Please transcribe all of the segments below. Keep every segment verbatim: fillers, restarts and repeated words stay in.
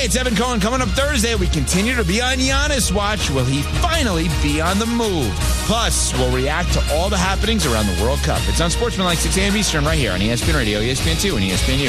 Hey, it's Evan Cohen. Coming up Thursday, we continue to be on Giannis watch. Will he finally be on the move? Plus, we'll react to all the happenings around the World Cup. It's on Sportsmanlike six a.m. Eastern right here on E S P N Radio, E S P N two, and E S P N U.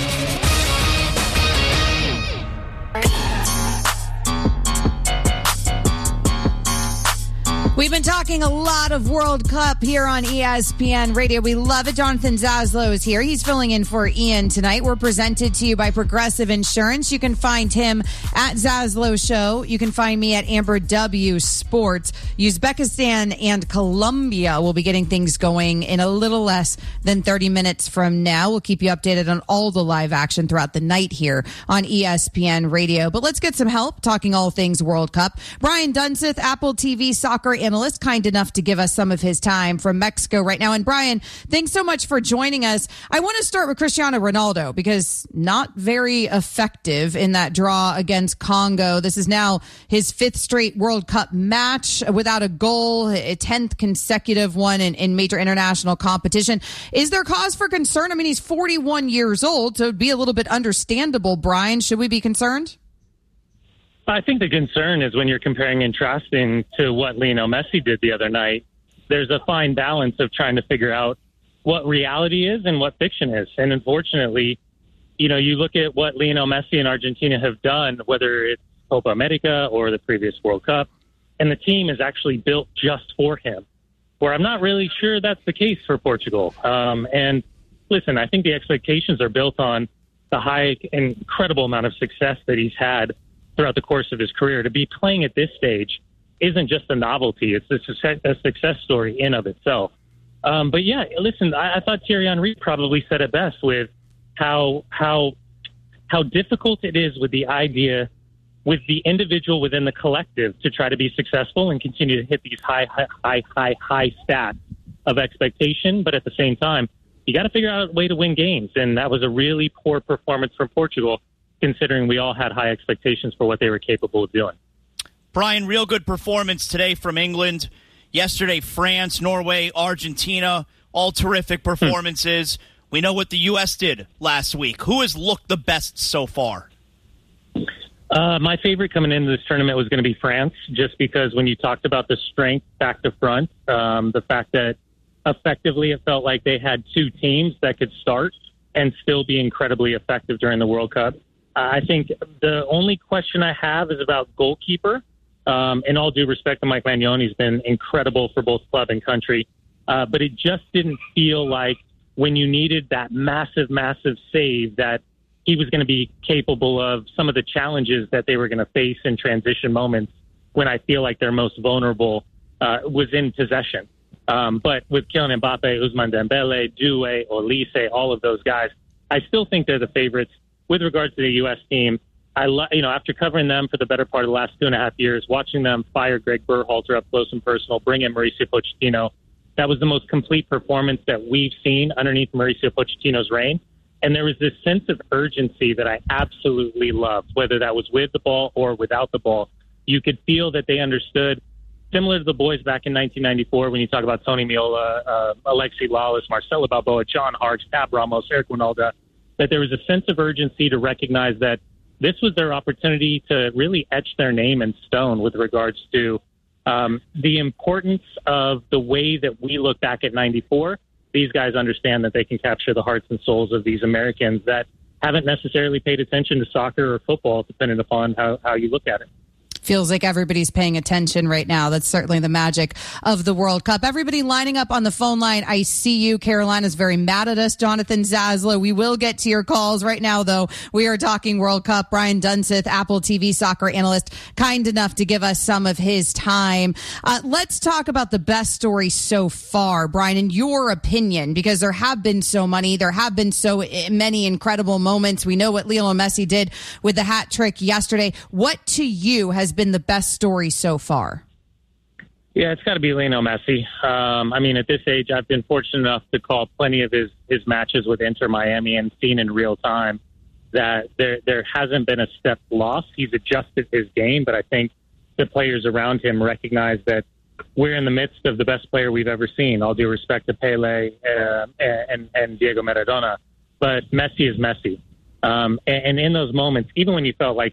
We've been talking a lot of World Cup here on E S P N Radio. We love it. Jonathan Zaslow is here. He's filling in for Ian tonight. We're presented to you by Progressive Insurance. You can find him at Zaslow Show. You can find me at Amber W Sports. Uzbekistan and Colombia will be getting things going in a little less than thirty minutes from now. We'll keep you updated on all the live action throughout the night here on E S P N Radio. But let's get some help talking all things World Cup. Brian Dunseth, Apple T V soccer analyst, kind enough to give us some of his time from Mexico right now. And Brian, thanks so much for joining us. I want to start with Cristiano Ronaldo because not very effective in that draw against Congo. This is now his fifth straight World Cup match without a goal, a tenth consecutive one in, in major international competition. Is there cause for concern? I mean, he's forty-one years old, so it'd be a little bit understandable. Brian, should we be concerned? I think the concern is when you're comparing and contrasting to what Lionel Messi did the other night, there's a fine balance of trying to figure out what reality is and what fiction is. And unfortunately, you know, you look at what Lionel Messi and Argentina have done, whether it's Copa America or the previous World Cup, and the team is actually built just for him, where I'm not really sure that's the case for Portugal. Um, and listen, I think the expectations are built on the high, incredible amount of success that he's had throughout the course of his career. To be playing at this stage isn't just a novelty. It's a success, a success story in of itself. Um, but yeah, listen, I, I thought Thierry Henry probably said it best with how, how, how difficult it is with the idea, with the individual within the collective to try to be successful and continue to hit these high, high, high, high, high stats of expectation. But at the same time, you got to figure out a way to win games. And that was a really poor performance from Portugal, considering we all had high expectations for what they were capable of doing. Brian, real good performance today from England. Yesterday, France, Norway, Argentina, all terrific performances. We know what the U S did last week. Who has looked the best so far? Uh, my favorite coming into this tournament was going to be France, just because when you talked about the strength back to front, um, the fact that effectively it felt like they had two teams that could start and still be incredibly effective during the World Cup. I think the only question I have is about goalkeeper. Um, in all due respect to Mike Magnoni, he's been incredible for both club and country. Uh, but it just didn't feel like when you needed that massive, massive save that he was going to be capable of some of the challenges that they were going to face in transition moments when I feel like they're most vulnerable uh, was in possession. Um, but with Kylian Mbappe, Ousmane Dembele, Doué, Olise, all of those guys, I still think they're the favorites. With regards to the U S team, I lo- you know, after covering them for the better part of the last two and a half years, watching them fire Greg Berhalter up close and personal, bring in Mauricio Pochettino, that was the most complete performance that we've seen underneath Mauricio Pochettino's reign. And there was this sense of urgency that I absolutely loved, whether that was with the ball or without the ball. You could feel that they understood, similar to the boys back in nineteen ninety-four when you talk about Tony Meola, uh, Alexi Lalas, Marcelo Balboa, John Harkes, Tab Ramos, Eric Winalda, that there was a sense of urgency to recognize that this was their opportunity to really etch their name in stone with regards to um, the importance of the way that we look back at ninety-four. These guys understand that they can capture the hearts and souls of these Americans that haven't necessarily paid attention to soccer or football, depending upon how, how you look at it. Feels like everybody's paying attention right now. That's certainly the magic of the World Cup. Everybody lining up on the phone line. I see you. Carolina's very mad at us. Jonathan Zaslow. We will get to your calls right now, though. We are talking World Cup. Brian Dunseth, Apple T V soccer analyst, kind enough to give us some of his time. Uh, let's talk about the best story so far, Brian, in your opinion, because there have been so many. There have been so many incredible moments. We know what Lionel Messi did with the hat trick yesterday. What to you has been the best story so far? Yeah, it's got to be Lionel Messi. Um, I mean, at this age, I've been fortunate enough to call plenty of his, his matches with Inter Miami and seen in real time that there there hasn't been a step lost. He's adjusted his game, but I think the players around him recognize that we're in the midst of the best player we've ever seen, all due respect to Pele uh, and, and Diego Maradona. But Messi is Messi. Um, and, and in those moments, even when you felt like